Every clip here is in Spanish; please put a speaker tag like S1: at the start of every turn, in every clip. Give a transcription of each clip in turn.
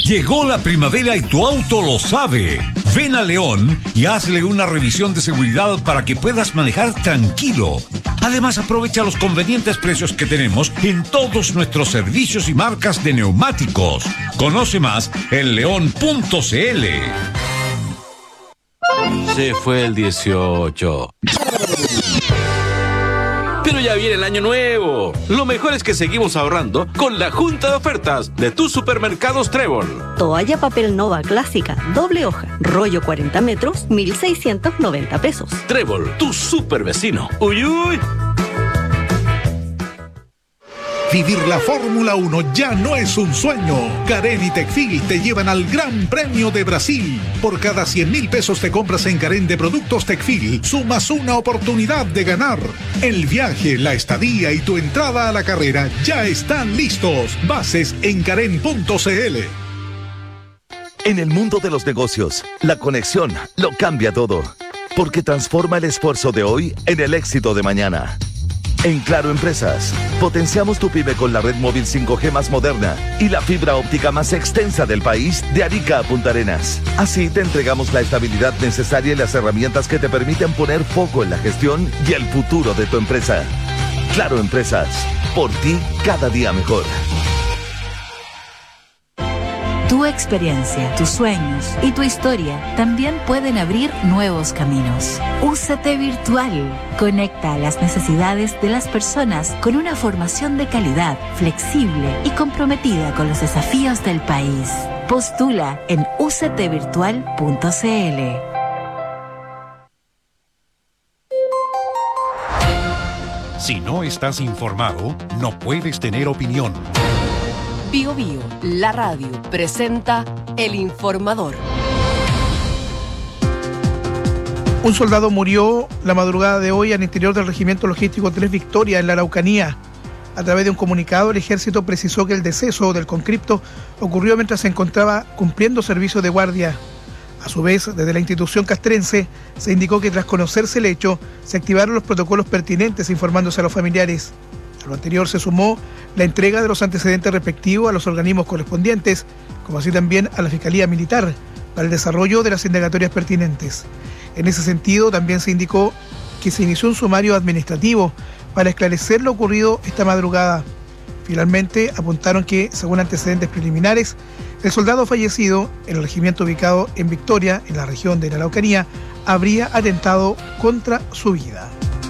S1: Llegó la primavera y tu auto lo sabe. Ven a León y hazle una revisión de seguridad para que puedas manejar tranquilo. Además, aprovecha los convenientes precios que tenemos en todos nuestros servicios y marcas de neumáticos. Conoce más en león.cl.
S2: Se fue el 18. Pero ya viene el año nuevo. Lo mejor es que seguimos ahorrando con la junta de ofertas de tus supermercados Trébol.
S3: Toalla papel Nova clásica, doble hoja, rollo 40 metros, 1,690 pesos.
S2: Trébol, tu super vecino. ¡Uy, uy!
S4: Vivir la Fórmula 1 ya no es un sueño. Carén y Tecfil te llevan al Gran Premio de Brasil. Por cada 100.000 pesos te compras en Carén de productos Tecfil, sumas una oportunidad de ganar. El viaje, la estadía y tu entrada a la carrera ya están listos. Bases en carén.cl.
S5: En el mundo de los negocios, la conexión lo cambia todo, porque transforma el esfuerzo de hoy en el éxito de mañana. En Claro Empresas, potenciamos tu pyme con la red móvil 5G más moderna y la fibra óptica más extensa del país, de Arica a Punta Arenas. Así te entregamos la estabilidad necesaria y las herramientas que te permiten poner foco en la gestión y el futuro de tu empresa. Claro Empresas, por ti cada día mejor.
S6: Tu experiencia, tus sueños y tu historia también pueden abrir nuevos caminos. UCT Virtual conecta las necesidades de las personas con una formación de calidad, flexible y comprometida con los desafíos del país. Postula en uctvirtual.cl.
S7: Si no estás informado, no puedes tener opinión.
S8: Bio Bio, la radio, presenta El Informador.
S9: Un soldado murió la madrugada de hoy al interior del Regimiento Logístico 3 Victoria, en la Araucanía. A través de un comunicado, el Ejército precisó que el deceso del conscripto ocurrió mientras se encontraba cumpliendo servicio de guardia. A su vez, desde la institución castrense, se indicó que tras conocerse el hecho, se activaron los protocolos pertinentes informándose a los familiares. A lo anterior se sumó la entrega de los antecedentes respectivos a los organismos correspondientes, como así también a la Fiscalía Militar, para el desarrollo de las indagatorias pertinentes. En ese sentido, también se indicó que se inició un sumario administrativo para esclarecer lo ocurrido esta madrugada. Finalmente, apuntaron que, según antecedentes preliminares, el soldado fallecido en el regimiento ubicado en Victoria, en la región de la Araucanía, habría atentado contra su vida.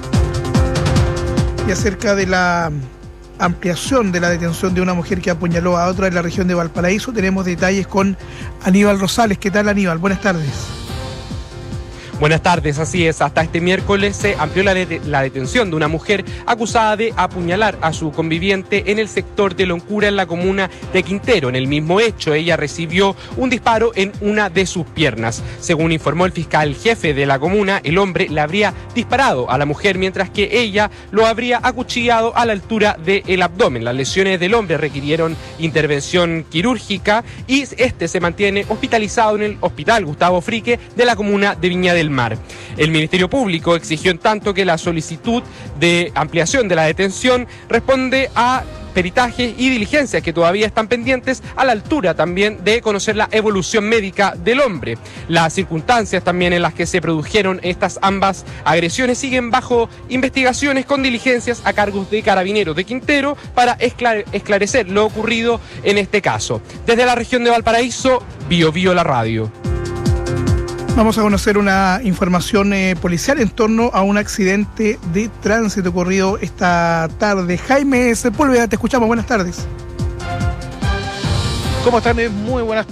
S9: Y acerca de la ampliación de la detención de una mujer que apuñaló a otra en la región de Valparaíso, tenemos detalles con Aníbal Rosales. ¿Qué tal, Aníbal? Buenas tardes.
S10: Buenas tardes, así es. Hasta este miércoles se amplió la detención de una mujer acusada de apuñalar a su conviviente en el sector de Loncura, en la comuna de Quintero. En el mismo hecho, ella recibió un disparo en una de sus piernas. Según informó el fiscal jefe de la comuna, el hombre le habría disparado a la mujer, mientras que ella lo habría acuchillado a la altura del abdomen. Las lesiones del hombre requirieron intervención quirúrgica y este se mantiene hospitalizado en el Hospital Gustavo Frique de la comuna de Viña del Mar. El Ministerio Público exigió en tanto que la solicitud de ampliación de la detención responde a peritajes y diligencias que todavía están pendientes, a la altura también de conocer la evolución médica del hombre. Las circunstancias también en las que se produjeron estas ambas agresiones siguen bajo investigaciones con diligencias a cargo de Carabineros de Quintero para esclarecer lo ocurrido en este caso. Desde la región de Valparaíso, Bio Bio la radio.
S9: Vamos a conocer una información policial en torno a un accidente de tránsito ocurrido esta tarde. Jaime Sepúlveda, te escuchamos. Buenas tardes.
S11: ¿Cómo están? Muy buenas